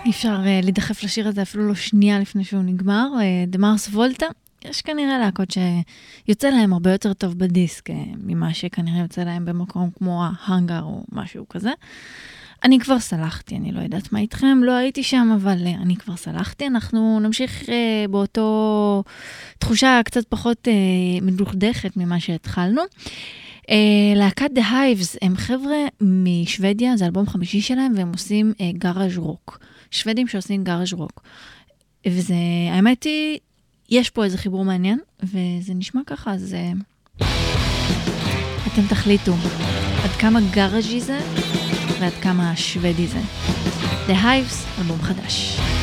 אי אפשר להידחף לשיר הזה אפילו לא שנייה לפני שהוא נגמר. The Mars Volta, יש כנראה להקות שיוצא להם הרבה יותר טוב בדיסק, ממה שכנראה יוצא להם במקום כמו ההנגר או משהו כזה. אני כבר סלחתי, אני לא יודעת מה איתכם, לא הייתי שם, אבל אני כבר סלחתי. אנחנו נמשיך באותו תחושה קצת פחות מדוכדכת ממה שהתחלנו. להקת The Hives הם חבר'ה משוודיה, זה אלבום חמישי שלהם, והם עושים גאראז' רוק. שוודים שעושים גאראז' רוק. וזה, האמת היא, יש פה איזה חיבור מעניין, וזה נשמע ככה, אז אתם תחליטו עד כמה גאראז'י זה, ועד כמה שוודי זה. The Hives, אלבום חדש.